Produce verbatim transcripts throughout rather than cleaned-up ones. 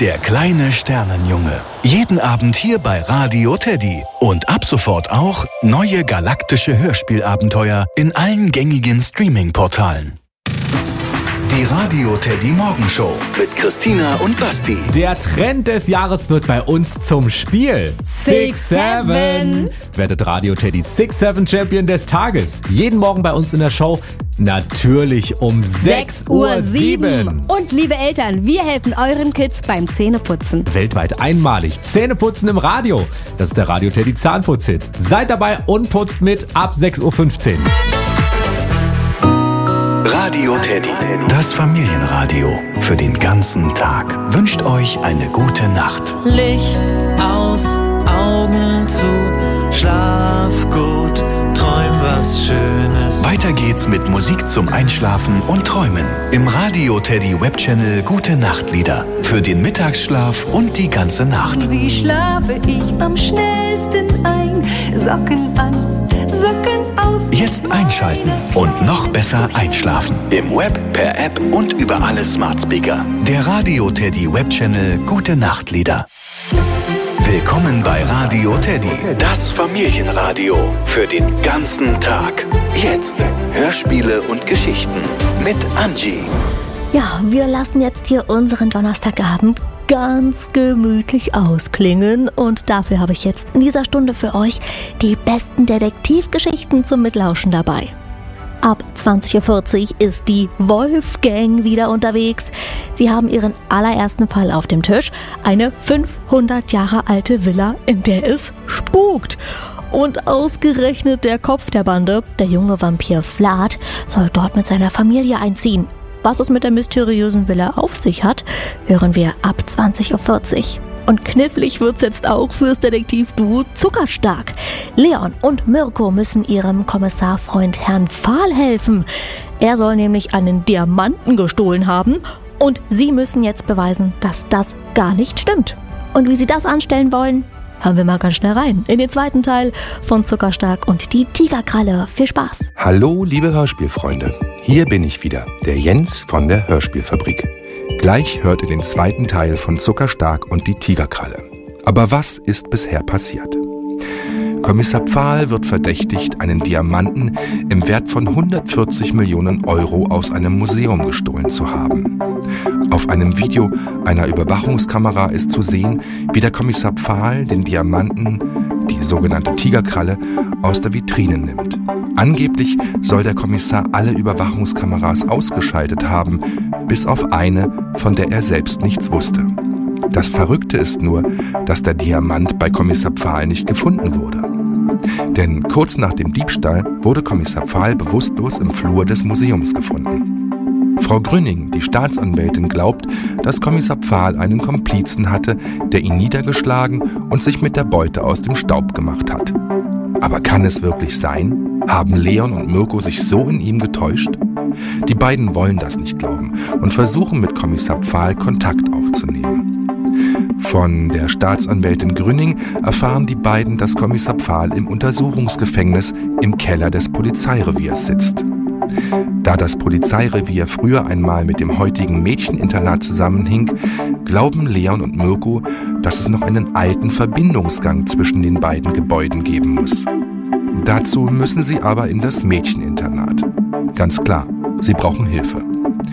der kleine Sternenjunge. Jeden Abend hier bei Radio Teddy. Und ab sofort auch neue galaktische Hörspielabenteuer in allen gängigen Streaming-Portalen. Die Radio Teddy Morgenshow mit Christina und Basti. Der Trend des Jahres wird bei uns zum Spiel. Six Seven. Werdet Radio Teddy Six Seven Champion des Tages. Jeden Morgen bei uns in der Show. Natürlich um sechs Uhr sieben. Und liebe Eltern, wir helfen euren Kids beim Zähneputzen. Weltweit einmalig. Zähneputzen im Radio. Das ist der Radio Teddy Zahnputz-Hit. Seid dabei und putzt mit ab sechs Uhr fünfzehn. Radio Teddy, das Familienradio für den ganzen Tag, wünscht euch eine gute Nacht. Licht aus, Augen zu, schlaf gut, träum was Schönes. Weiter geht's mit Musik zum Einschlafen und Träumen im Radio Teddy Webchannel Gute Nachtlieder für den Mittagsschlaf und die ganze Nacht. Wie schlafe ich am schnellsten ein? Socken an, Socken aus. Jetzt einschalten und noch besser einschlafen. Im Web, per App und über alle Smart Speaker. Der Radio Teddy Webchannel Gute Nachtlieder. Willkommen bei Radio Teddy, das Familienradio für den ganzen Tag. Jetzt Hörspiele und Geschichten mit Angie. Ja, wir lassen jetzt hier unseren Donnerstagabend ganz gemütlich ausklingen und dafür habe ich jetzt in dieser Stunde für euch die besten Detektivgeschichten zum Mitlauschen dabei. Ab zwanzig Uhr vierzig ist die Wolfgang wieder unterwegs. Sie haben ihren allerersten Fall auf dem Tisch. Eine fünfhundert Jahre alte Villa, in der es spukt. Und ausgerechnet der Kopf der Bande, der junge Vampir Vlad, soll dort mit seiner Familie einziehen. Was es mit der mysteriösen Villa auf sich hat, hören wir ab zwanzig Uhr vierzig. Und knifflig wird's jetzt auch fürs Detektivduo Zuckerstark. Leon und Mirko müssen ihrem Kommissarfreund Herrn Pfahl helfen. Er soll nämlich einen Diamanten gestohlen haben und sie müssen jetzt beweisen, dass das gar nicht stimmt. Und wie sie das anstellen wollen, hören wir mal ganz schnell rein in den zweiten Teil von Zuckerstark und die Tigerkralle. Viel Spaß! Hallo, liebe Hörspielfreunde. Hier bin ich wieder, der Jens von der Hörspielfabrik. Gleich hört ihr den zweiten Teil von Zuckerstark und die Tigerkralle. Aber was ist bisher passiert? Kommissar Pfahl wird verdächtigt, einen Diamanten im Wert von hundertvierzig Millionen Euro aus einem Museum gestohlen zu haben. Auf einem Video einer Überwachungskamera ist zu sehen, wie der Kommissar Pfahl den Diamanten, die sogenannte Tigerkralle, aus der Vitrine nimmt. Angeblich soll der Kommissar alle Überwachungskameras ausgeschaltet haben, bis auf eine, von der er selbst nichts wusste. Das Verrückte ist nur, dass der Diamant bei Kommissar Pfahl nicht gefunden wurde. Denn kurz nach dem Diebstahl wurde Kommissar Pfahl bewusstlos im Flur des Museums gefunden. Frau Grünning, die Staatsanwältin, glaubt, dass Kommissar Pfahl einen Komplizen hatte, der ihn niedergeschlagen und sich mit der Beute aus dem Staub gemacht hat. Aber kann es wirklich sein? Haben Leon und Mirko sich so in ihm getäuscht? Die beiden wollen das nicht glauben und versuchen mit Kommissar Pfahl Kontakt aufzunehmen. Von der Staatsanwältin Grünning erfahren die beiden, dass Kommissar Pfahl im Untersuchungsgefängnis im Keller des Polizeireviers sitzt. Da das Polizeirevier früher einmal mit dem heutigen Mädcheninternat zusammenhing, glauben Leon und Mirko, dass es noch einen alten Verbindungsgang zwischen den beiden Gebäuden geben muss. Dazu müssen sie aber in das Mädcheninternat. Ganz klar, sie brauchen Hilfe.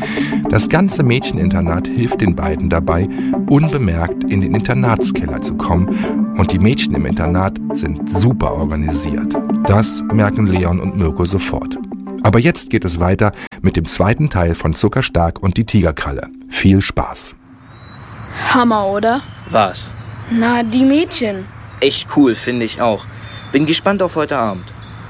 Das ganze Mädcheninternat hilft den beiden dabei, unbemerkt in den Internatskeller zu kommen, und die Mädchen im Internat sind super organisiert. Das merken Leon und Mirko sofort. Aber jetzt geht es weiter mit dem zweiten Teil von Zuckerstark und die Tigerkralle. Viel Spaß! Hammer, oder? Was? Na, die Mädchen. Echt cool, finde ich auch. Bin gespannt auf heute Abend.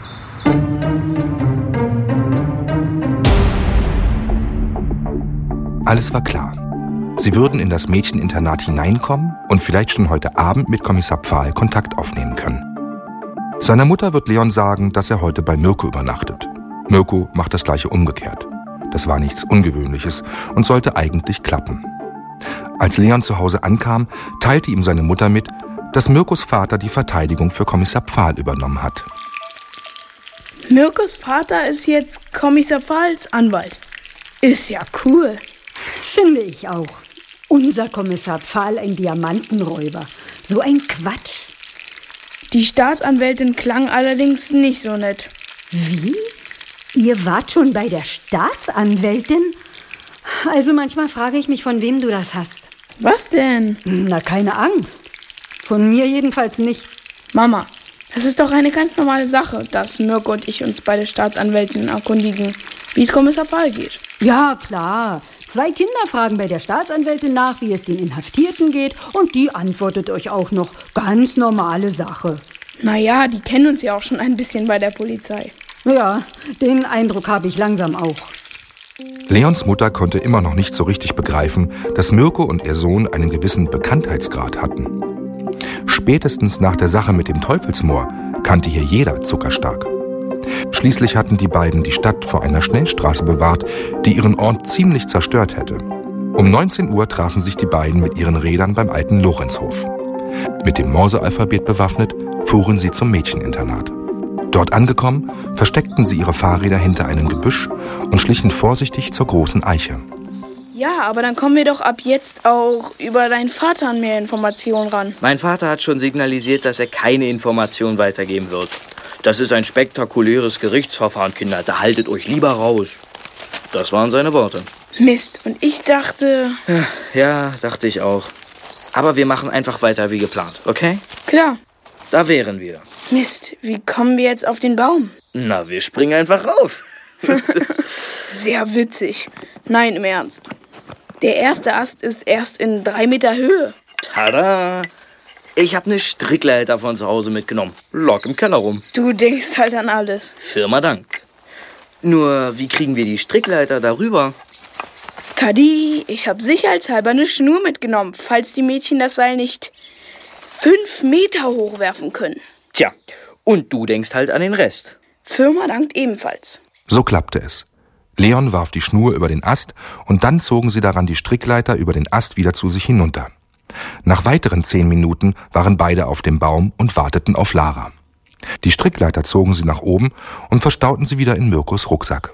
Alles war klar. Sie würden in das Mädcheninternat hineinkommen und vielleicht schon heute Abend mit Kommissar Pfahl Kontakt aufnehmen können. Seiner Mutter wird Leon sagen, dass er heute bei Mirko übernachtet. Mirko macht das gleiche umgekehrt. Das war nichts Ungewöhnliches und sollte eigentlich klappen. Als Leon zu Hause ankam, teilte ihm seine Mutter mit, dass Mirkos Vater die Verteidigung für Kommissar Pfahl übernommen hat. Mirkos Vater ist jetzt Kommissar Pfahls Anwalt. Ist ja cool. Finde ich auch. Unser Kommissar Pfahl ein Diamantenräuber. So ein Quatsch. Die Staatsanwältin klang allerdings nicht so nett. Wie? Ihr wart schon bei der Staatsanwältin? Also manchmal frage ich mich, von wem du das hast. Was denn? Na, keine Angst. Von mir jedenfalls nicht. Mama, das ist doch eine ganz normale Sache, dass Mirko und ich uns bei der Staatsanwältin erkundigen, wie es Kommissar Pfahl geht. Ja, klar. Zwei Kinder fragen bei der Staatsanwältin nach, wie es den Inhaftierten geht, und die antwortet euch auch noch. Ganz normale Sache. Naja, die kennen uns ja auch schon ein bisschen bei der Polizei. Ja, den Eindruck habe ich langsam auch. Leons Mutter konnte immer noch nicht so richtig begreifen, dass Mirko und ihr Sohn einen gewissen Bekanntheitsgrad hatten. Spätestens nach der Sache mit dem Teufelsmoor kannte hier jeder Zuckerstark. Schließlich hatten die beiden die Stadt vor einer Schnellstraße bewahrt, die ihren Ort ziemlich zerstört hätte. Um neunzehn Uhr trafen sich die beiden mit ihren Rädern beim alten Lorenzhof. Mit dem Morsealphabet bewaffnet, fuhren sie zum Mädcheninternat. Dort angekommen, versteckten sie ihre Fahrräder hinter einem Gebüsch und schlichen vorsichtig zur großen Eiche. Ja, aber dann kommen wir doch ab jetzt auch über deinen Vater an mehr Informationen ran. Mein Vater hat schon signalisiert, dass er keine Informationen weitergeben wird. Das ist ein spektakuläres Gerichtsverfahren, Kinder. Da haltet euch lieber raus. Das waren seine Worte. Mist, und ich dachte... Ja, dachte ich auch. Aber wir machen einfach weiter wie geplant, okay? Klar. Da wären wir. Mist, wie kommen wir jetzt auf den Baum? Na, wir springen einfach rauf. Sehr witzig. Nein, im Ernst. Der erste Ast ist erst in drei Meter Höhe. Tada! Ich habe eine Strickleiter von zu Hause mitgenommen. Lock im Keller rum. Du denkst halt an alles. Firma dankt. Nur, wie kriegen wir die Strickleiter darüber? Tadi, ich habe sicherheitshalber eine Schnur mitgenommen, falls die Mädchen das Seil nicht fünf Meter hochwerfen können. Tja, und du denkst halt an den Rest. Firma dankt ebenfalls. So klappte es. Leon warf die Schnur über den Ast und dann zogen sie daran die Strickleiter über den Ast wieder zu sich hinunter. Nach weiteren zehn Minuten waren beide auf dem Baum und warteten auf Lara. Die Strickleiter zogen sie nach oben und verstauten sie wieder in Mirkos Rucksack.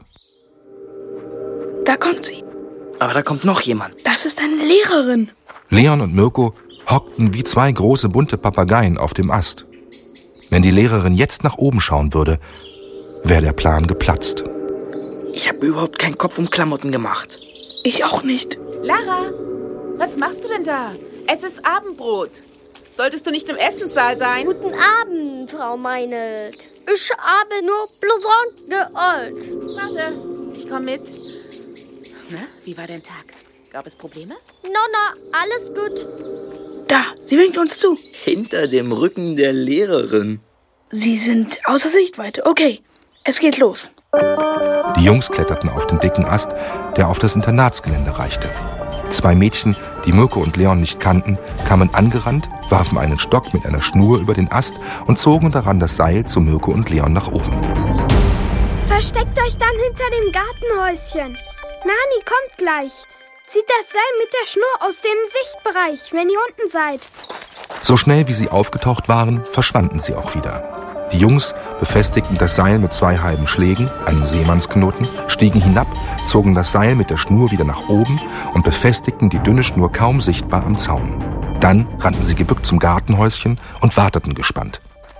Da kommt sie. Aber da kommt noch jemand. Das ist eine Lehrerin. Leon und Mirko hockten wie zwei große bunte Papageien auf dem Ast. Wenn die Lehrerin jetzt nach oben schauen würde, wäre der Plan geplatzt. Ich habe überhaupt keinen Kopf um Klamotten gemacht. Ich auch nicht. Lara, was machst du denn da? Es ist Abendbrot. Solltest du nicht im Essenssaal sein? Guten Abend, Frau Meinelt. Ich habe nur blöd geollt. Warte, ich komme mit. Na, wie war dein Tag? Gab es Probleme? Nonna, alles gut. Da, sie winkt uns zu. Hinter dem Rücken der Lehrerin. Sie sind außer Sichtweite. Okay, es geht los. Die Jungs kletterten auf den dicken Ast, der auf das Internatsgelände reichte. Zwei Mädchen, die Mirko und Leon nicht kannten, kamen angerannt, warfen einen Stock mit einer Schnur über den Ast und zogen daran das Seil zu Mirko und Leon nach oben. Versteckt euch dann hinter dem Gartenhäuschen. Nani kommt gleich. Zieht das Seil mit der Schnur aus dem Sichtbereich, wenn ihr unten seid. So schnell wie sie aufgetaucht waren, verschwanden sie auch wieder. Die Jungs befestigten das Seil mit zwei halben Schlägen, einem Seemannsknoten, stiegen hinab, zogen das Seil mit der Schnur wieder nach oben und befestigten die dünne Schnur kaum sichtbar am Zaun. Dann rannten sie gebückt zum Gartenhäuschen und warteten gespannt.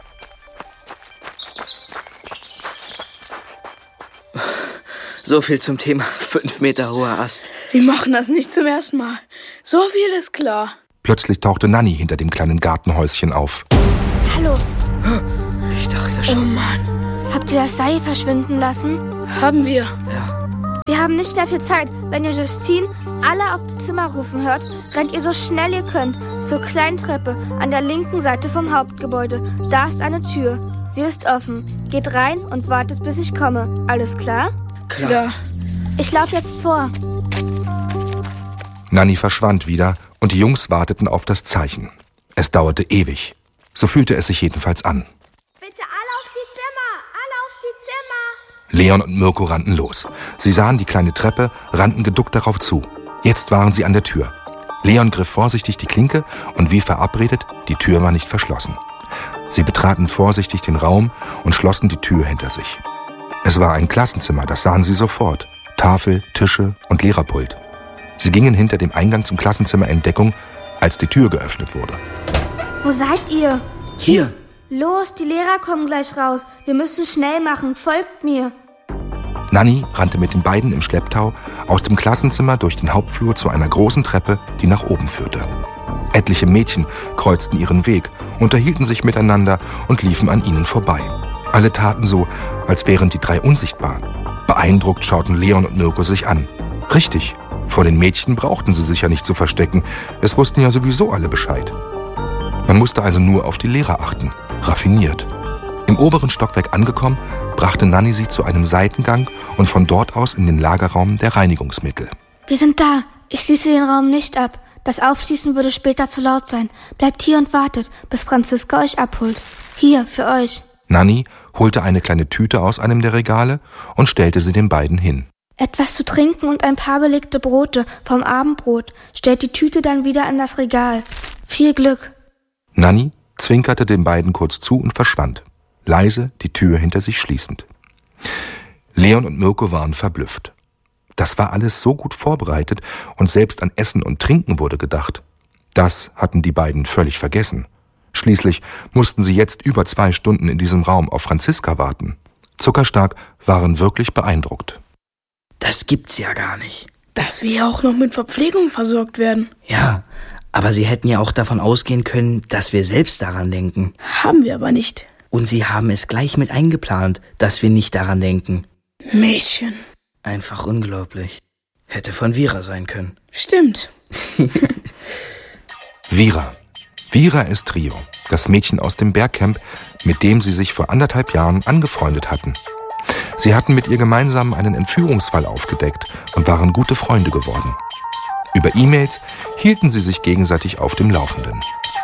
So viel zum Thema fünf Meter hoher Ast. Wir machen das nicht zum ersten Mal. So viel ist klar. Plötzlich tauchte Nanni hinter dem kleinen Gartenhäuschen auf. Hallo. Ich dachte schon. Oh Mann. Habt ihr das Seil verschwinden lassen? Haben wir. Ja. Wir haben nicht mehr viel Zeit. Wenn ihr Justine alle auf das Zimmer rufen hört, rennt ihr so schnell ihr könnt zur kleinen Treppe an der linken Seite vom Hauptgebäude. Da ist eine Tür. Sie ist offen. Geht rein und wartet, bis ich komme. Alles klar? Klar. Ja. Ich laufe jetzt vor. Nanni verschwand wieder und die Jungs warteten auf das Zeichen. Es dauerte ewig. So fühlte es sich jedenfalls an. Bitte alle auf die Zimmer! Alle auf die Zimmer! Leon und Mirko rannten los. Sie sahen die kleine Treppe, rannten geduckt darauf zu. Jetzt waren sie an der Tür. Leon griff vorsichtig die Klinke und wie verabredet, die Tür war nicht verschlossen. Sie betraten vorsichtig den Raum und schlossen die Tür hinter sich. Es war ein Klassenzimmer, das sahen sie sofort. Tafel, Tische und Lehrerpult. Sie gingen hinter dem Eingang zum Klassenzimmer in Deckung, als die Tür geöffnet wurde. Wo seid ihr? Hier. Los, die Lehrer kommen gleich raus. Wir müssen schnell machen. Folgt mir. Nanny rannte mit den beiden im Schlepptau aus dem Klassenzimmer durch den Hauptflur zu einer großen Treppe, die nach oben führte. Etliche Mädchen kreuzten ihren Weg, unterhielten sich miteinander und liefen an ihnen vorbei. Alle taten so, als wären die drei unsichtbar. Beeindruckt schauten Leon und Mirko sich an. Richtig, vor den Mädchen brauchten sie sich ja nicht zu verstecken. Es wussten ja sowieso alle Bescheid. Man musste also nur auf die Lehrer achten. Raffiniert. Im oberen Stockwerk angekommen, brachte Nanny sie zu einem Seitengang und von dort aus in den Lagerraum der Reinigungsmittel. Wir sind da. Ich schließe den Raum nicht ab. Das Aufschließen würde später zu laut sein. Bleibt hier und wartet, bis Franziska euch abholt. Hier, für euch. Nanny holte eine kleine Tüte aus einem der Regale und stellte sie den beiden hin. Etwas zu trinken und ein paar belegte Brote vom Abendbrot. Stellt die Tüte dann wieder in das Regal. Viel Glück. Nanny zwinkerte den beiden kurz zu und verschwand, leise die Tür hinter sich schließend. Leon und Mirko waren verblüfft. Das war alles so gut vorbereitet und selbst an Essen und Trinken wurde gedacht. Das hatten die beiden völlig vergessen. Schließlich mussten sie jetzt über zwei Stunden in diesem Raum auf Franziska warten. Zuckerstark waren wirklich beeindruckt. Das gibt's ja gar nicht. Dass wir auch noch mit Verpflegung versorgt werden. Ja, aber sie hätten ja auch davon ausgehen können, dass wir selbst daran denken. Haben wir aber nicht. Und sie haben es gleich mit eingeplant, dass wir nicht daran denken. Mädchen. Einfach unglaublich. Hätte von Vira sein können. Stimmt. Vira. Vira ist Trio, das Mädchen aus dem Bergcamp, mit dem sie sich vor anderthalb Jahren angefreundet hatten. Sie hatten mit ihr gemeinsam einen Entführungsfall aufgedeckt und waren gute Freunde geworden. Über E-Mails hielten sie sich gegenseitig auf dem Laufenden.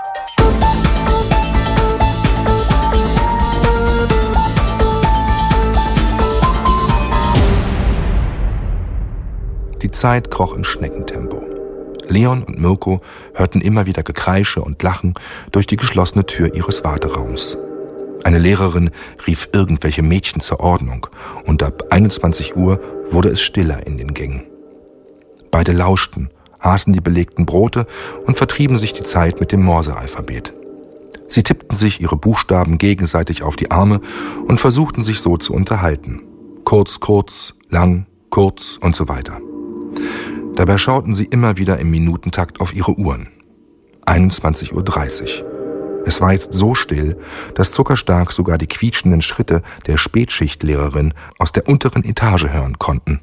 Die Zeit kroch im Schneckentempo. Leon und Mirko hörten immer wieder Gekreische und Lachen durch die geschlossene Tür ihres Warteraums. Eine Lehrerin rief irgendwelche Mädchen zur Ordnung und ab einundzwanzig Uhr wurde es stiller in den Gängen. Beide lauschten, aßen die belegten Brote und vertrieben sich die Zeit mit dem Morsealphabet. Sie tippten sich ihre Buchstaben gegenseitig auf die Arme und versuchten sich so zu unterhalten. Kurz, kurz, lang, kurz und so weiter. Dabei schauten sie immer wieder im Minutentakt auf ihre Uhren. einundzwanzig Uhr dreißig. Es war jetzt so still, dass Zuckerstark sogar die quietschenden Schritte der Spätschichtlehrerin aus der unteren Etage hören konnten.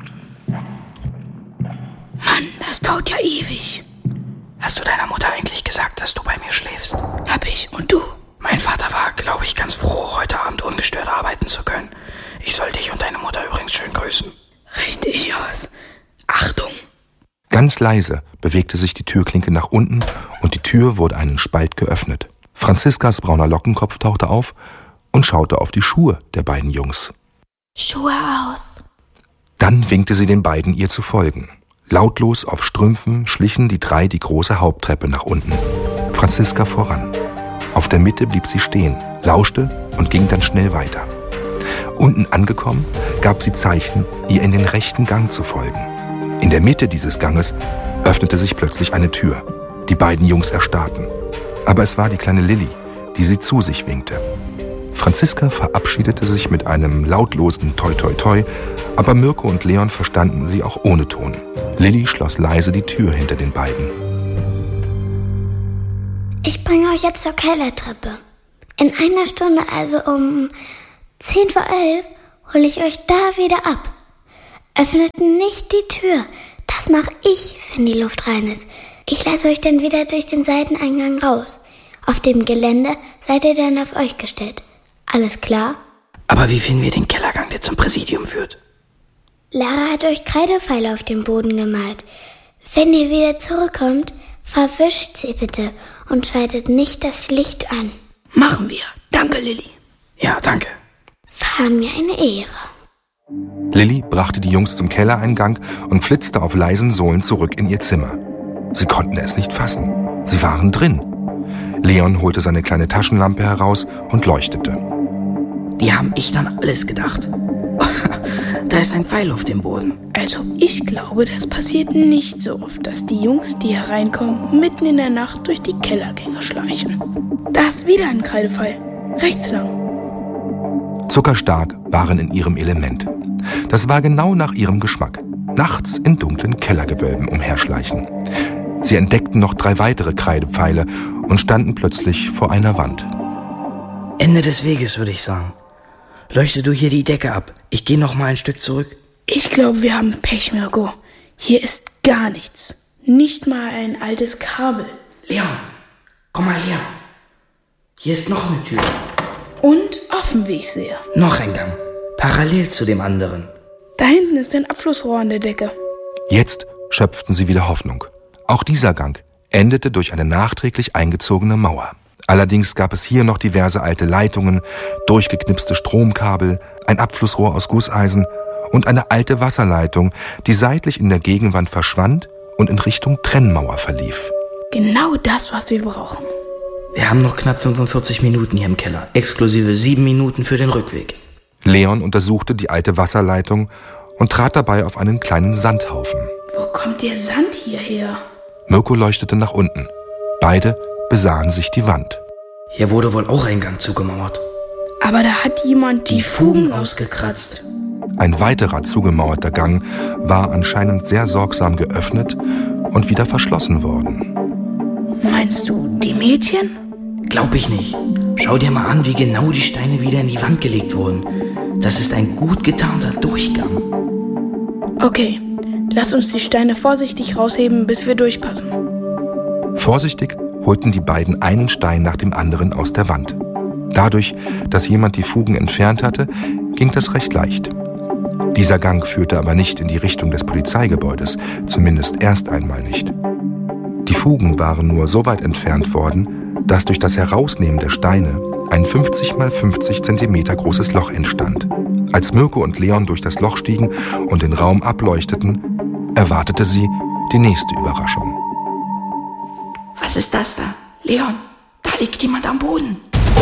Mann, das dauert ja ewig. Hast du deiner Mutter eigentlich gesagt, dass du bei mir schläfst? Hab ich. Und du? Mein Vater war, glaube ich, ganz froh, heute Abend ungestört arbeiten zu können. Ich soll dich und deine Mutter übrigens schön grüßen. Richtig aus. Achtung! Ganz leise bewegte sich die Türklinke nach unten und die Tür wurde einen Spalt geöffnet. Franziskas brauner Lockenkopf tauchte auf und schaute auf die Schuhe der beiden Jungs. Schuhe aus. Dann winkte sie den beiden, ihr zu folgen. Lautlos auf Strümpfen schlichen die drei die große Haupttreppe nach unten. Franziska voran. Auf der Mitte blieb sie stehen, lauschte und ging dann schnell weiter. Unten angekommen, gab sie Zeichen, ihr in den rechten Gang zu folgen. In der Mitte dieses Ganges öffnete sich plötzlich eine Tür. Die beiden Jungs erstarrten. Aber es war die kleine Lilly, die sie zu sich winkte. Franziska verabschiedete sich mit einem lautlosen Toi Toi Toi, aber Mirko und Leon verstanden sie auch ohne Ton. Lilly schloss leise die Tür hinter den beiden. Ich bringe euch jetzt zur Kellertreppe. In einer Stunde, also um zehn vor elf, hole ich euch da wieder ab. Öffnet nicht die Tür. Das mache ich, wenn die Luft rein ist. Ich lasse euch dann wieder durch den Seiteneingang raus. Auf dem Gelände seid ihr dann auf euch gestellt. Alles klar? Aber wie finden wir den Kellergang, der zum Präsidium führt? Lara hat euch Kreidepfeile auf den Boden gemalt. Wenn ihr wieder zurückkommt, verwischt sie bitte und schaltet nicht das Licht an. Machen wir. Danke, Lilly. Ja, danke. War mir eine Ehre. Lilly brachte die Jungs zum Kellereingang und flitzte auf leisen Sohlen zurück in ihr Zimmer. Sie konnten es nicht fassen. Sie waren drin. Leon holte seine kleine Taschenlampe heraus und leuchtete. Die haben ich dann alles gedacht. Da ist ein Pfeil auf dem Boden. Also ich glaube, das passiert nicht so oft, dass die Jungs, die hereinkommen, mitten in der Nacht durch die Kellergänge schleichen. Da ist wieder ein Kreidepfeil. Rechts lang. Zuckerstark waren in ihrem Element. Das war genau nach ihrem Geschmack. Nachts in dunklen Kellergewölben umherschleichen. Sie entdeckten noch drei weitere Kreidepfeile und standen plötzlich vor einer Wand. Ende des Weges, würde ich sagen. Leuchte du hier die Decke ab. Ich gehe noch mal ein Stück zurück. Ich glaube, wir haben Pech, Mirko. Hier ist gar nichts. Nicht mal ein altes Kabel. Leon, komm mal her. Hier ist noch eine Tür. Und offen, wie ich sehe. Noch ein Gang. Parallel zu dem anderen. Da hinten ist ein Abflussrohr an der Decke. Jetzt schöpften sie wieder Hoffnung. Auch dieser Gang endete durch eine nachträglich eingezogene Mauer. Allerdings gab es hier noch diverse alte Leitungen, durchgeknipste Stromkabel, ein Abflussrohr aus Gusseisen und eine alte Wasserleitung, die seitlich in der Gegenwand verschwand und in Richtung Trennmauer verlief. Genau das, was wir brauchen. Wir haben noch knapp fünfundvierzig Minuten hier im Keller, exklusive sieben Minuten für den Rückweg. Leon untersuchte die alte Wasserleitung und trat dabei auf einen kleinen Sandhaufen. Wo kommt der Sand hierher? Mirko leuchtete nach unten. Beide besahen sich die Wand. Hier wurde wohl auch ein Gang zugemauert. Aber da hat jemand die, die Fugen ausgekratzt. Ein weiterer zugemauerter Gang war anscheinend sehr sorgsam geöffnet und wieder verschlossen worden. Meinst du die Mädchen? Glaub ich nicht. Schau dir mal an, wie genau die Steine wieder in die Wand gelegt wurden. Das ist ein gut getarnter Durchgang. Okay, lass uns die Steine vorsichtig rausheben, bis wir durchpassen. Vorsichtig holten die beiden einen Stein nach dem anderen aus der Wand. Dadurch, dass jemand die Fugen entfernt hatte, ging das recht leicht. Dieser Gang führte aber nicht in die Richtung des Polizeigebäudes, zumindest erst einmal nicht. Die Fugen waren nur so weit entfernt worden, dass durch das Herausnehmen der Steine ein fünfzig mal fünfzig Zentimeter großes Loch entstand. Als Mirko und Leon durch das Loch stiegen und den Raum ableuchteten, erwartete sie die nächste Überraschung. Was ist das da? Leon, da liegt jemand am Boden.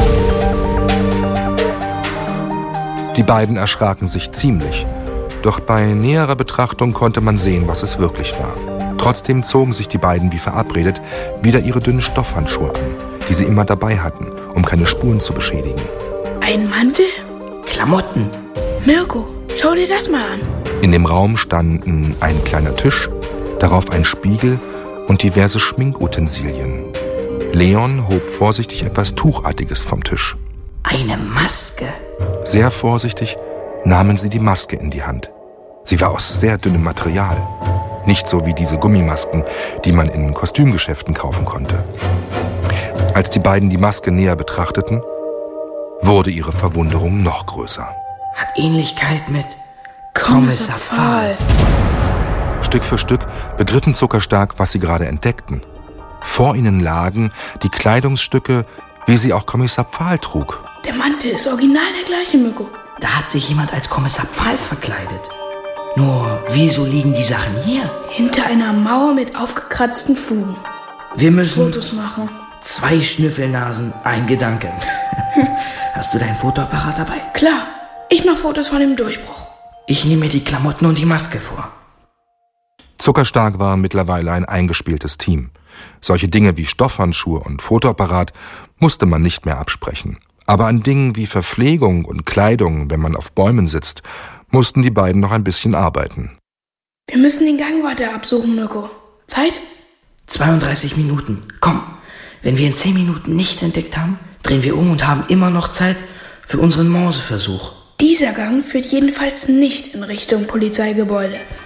Die beiden erschraken sich ziemlich. Doch bei näherer Betrachtung konnte man sehen, was es wirklich war. Trotzdem zogen sich die beiden wie verabredet wieder ihre dünnen Stoffhandschuhe an, die sie immer dabei hatten, um keine Spuren zu beschädigen. Ein Mantel? Klamotten. Mirko, schau dir das mal an. In dem Raum standen ein kleiner Tisch, darauf ein Spiegel und diverse Schminkutensilien. Leon hob vorsichtig etwas Tuchartiges vom Tisch. Eine Maske. Sehr vorsichtig nahmen sie die Maske in die Hand. Sie war aus sehr dünnem Material. Nicht so wie diese Gummimasken, die man in Kostümgeschäften kaufen konnte. Als die beiden die Maske näher betrachteten, wurde ihre Verwunderung noch größer. Hat Ähnlichkeit mit Kommissar Pfahl. Stück für Stück begriffen Zuckerstark, was sie gerade entdeckten. Vor ihnen lagen die Kleidungsstücke, wie sie auch Kommissar Pfahl trug. Der Mantel ist original der gleiche, Mirko. Da hat sich jemand als Kommissar Pfahl verkleidet. Nur, wieso liegen die Sachen hier? Hinter einer Mauer mit aufgekratzten Fugen. Wir müssen Fotos machen. Zwei Schnüffelnasen, ein Gedanke. Hast du deinen Fotoapparat dabei? Klar, ich mache Fotos von dem Durchbruch. Ich nehme mir die Klamotten und die Maske vor. Zuckerstark war mittlerweile ein eingespieltes Team. Solche Dinge wie Stoffhandschuhe und Fotoapparat musste man nicht mehr absprechen. Aber an Dingen wie Verpflegung und Kleidung, wenn man auf Bäumen sitzt, mussten die beiden noch ein bisschen arbeiten. Wir müssen den Gang weiter absuchen, Mirko. Zeit? zweiunddreißig Minuten. Komm, wenn wir in zehn Minuten nichts entdeckt haben, drehen wir um und haben immer noch Zeit für unseren Morseversuch. Dieser Gang führt jedenfalls nicht in Richtung Polizeigebäude.